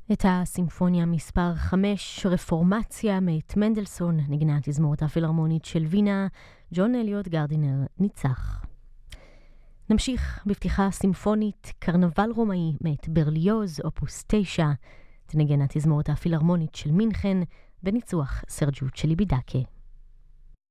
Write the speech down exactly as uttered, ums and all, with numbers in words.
את הסימפוניה מספר חמש, רפורמציה מאת מנדלסון, נגנה התזמורת הפילהרמונית של וינה, ג'ון אליוט גרדינר ניצח. נמשיך בפתיחה סימפונית, קרנבל רומאי מאת ברליוז, אופוס תשע, תנגן התזמורת הפילהרמונית של מינכן, בניצוח סרג'ו צ'ליבידקה.